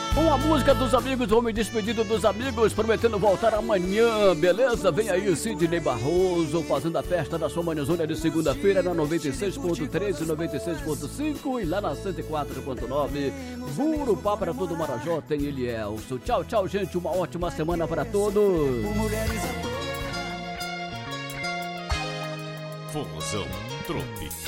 Com a música dos amigos, vou me despedindo dos amigos, prometendo voltar amanhã, beleza? Vem aí Sidney Barroso, fazendo a festa da sua manhãzona de segunda-feira na 96.3 e 96.5 e lá na 104.9. Burupá para todo o Marajó, tem Elielso. Tchau, tchau, gente, uma ótima semana para todos. Fusão Tropical.